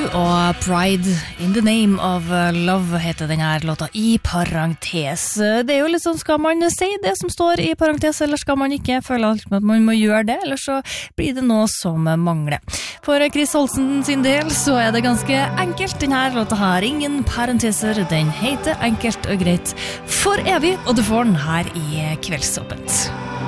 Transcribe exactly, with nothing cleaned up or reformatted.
og Pride in the Name of Love heter denne låta i parentes. Det er jo litt sånn, skal man si det som står i parentes, eller skal man ikke føle at man må gjøre det, eller så blir det noe som mangler. For Chris Holsten sin del så er det ganske enkelt. Denne låta har ingen parenteser, den heter enkelt og greit for evig, og du får den her i Kveldsåpent.